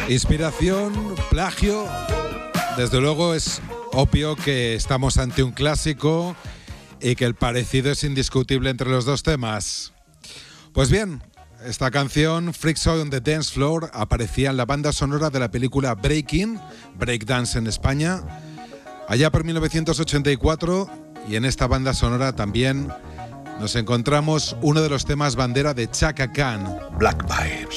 Inspiración, plagio, desde luego es obvio que estamos ante un clásico y que el parecido es indiscutible entre los dos temas. Pues bien, esta canción, Freaks Out on the Dance Floor, aparecía en la banda sonora de la película Breaking, Breakdance en España, allá por 1984, y en esta banda sonora también nos encontramos uno de los temas bandera de Chaka Khan. Black Vibes.